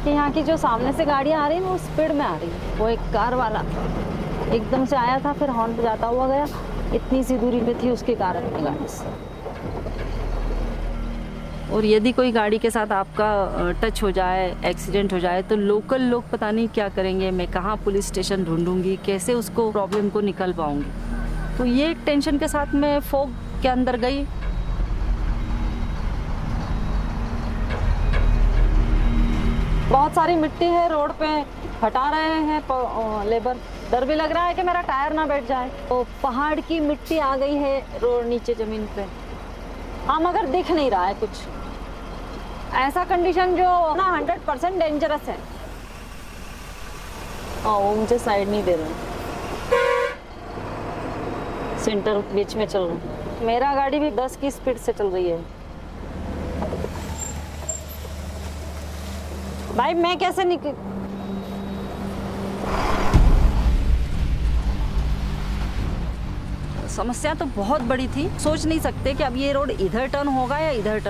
कि यहाँ की जो सामने से गाड़ियाँ आ रही हैं वो स्पीड में आ रही है। वो एक कार वाला एकदम से आया था, फिर हॉर्न बजाता हुआ गया, इतनी सी दूरी पे थी उसके कारण में गाड़ी से। और यदि कोई गाड़ी के साथ आपका टच हो जाए, एक्सीडेंट हो जाए, तो लोकल लोग पता नहीं क्या करेंगे, मैं कहाँ पुलिस स्टेशन ढूंढूंगी, कैसे उसको प्रॉब्लम को निकल पाऊंगी। तो ये टेंशन के साथ मैं फॉग के अंदर गई। बहुत सारी मिट्टी है रोड पे, हटा रहे हैं लेबर। डर भी लग रहा है कि मेरा टायर ना बैठ जाए। तो पहाड़ की मिट्टी आ गई है रोड नीचे जमीन पे। हाँ, मगर दिख नहीं रहा है कुछ। ऐसा कंडीशन जो ना 100% डेंजरस है। हाँ, वो मुझे साइड नहीं दे रहा, सेंटर बीच में चल रहा है। मेरा गाड़ी भी 10 की स्पीड से चल रही है। भाई मैं कैसे निकल, समस्या तो बहुत बड़ी थी। सोच नहीं सकते कि अब ये रोड इधर टर्न होगा या इधर टर्न